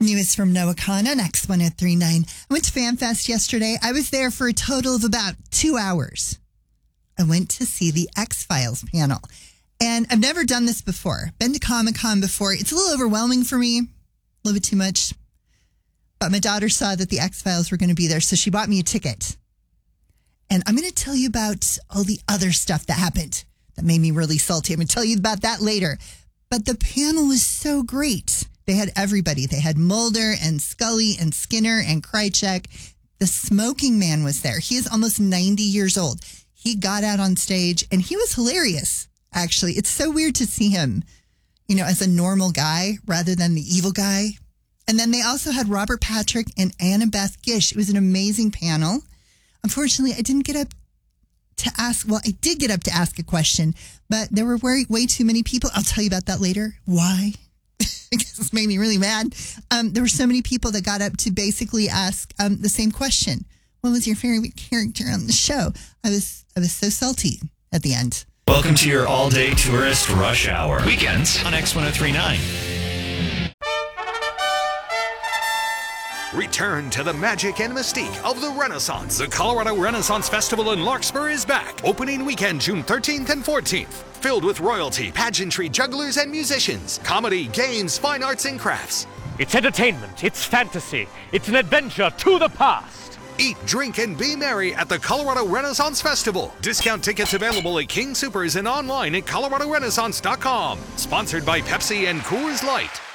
News from Noah Khan on X1039. I went to FanFest yesterday. I was there for a total of about 2 hours. I went to see the X-Files panel. And I've never done this before. Been to Comic-Con before. It's a little overwhelming for me. A little bit too much. But my daughter saw that the X-Files were going to be there, so she bought me a ticket. And I'm going to tell you about all the other stuff that happened that made me really salty. I'm going to tell you about that later. But the panel was so great. They had everybody. They had Mulder and Scully and Skinner and Krychek. The Smoking Man was there. He is almost 90 years old. He got out on stage and he was hilarious, actually. It's so weird to see him, as a normal guy rather than the evil guy. And then they also had Robert Patrick and Annabeth Gish. It was an amazing panel. Unfortunately, I didn't get up to ask. Well, I did get up to ask a question, but there were way too many people. I'll tell you about that later. Why? Because this made me really mad. There were so many people that got up to basically ask the same question. What was your favorite character on the show? I was so salty at the end. Welcome to your all-day tourist rush hour. Weekends on X1039. Return to the magic and mystique of the Renaissance. The Colorado Renaissance Festival in Larkspur is back. Opening weekend, June 13th and 14th. Filled with royalty, pageantry, jugglers, and musicians. Comedy, games, fine arts, and crafts. It's entertainment. It's fantasy. It's an adventure to the past. Eat, drink, and be merry at the Colorado Renaissance Festival. Discount tickets available at King Soopers and online at coloradorenaissance.com. Sponsored by Pepsi and Coors Light.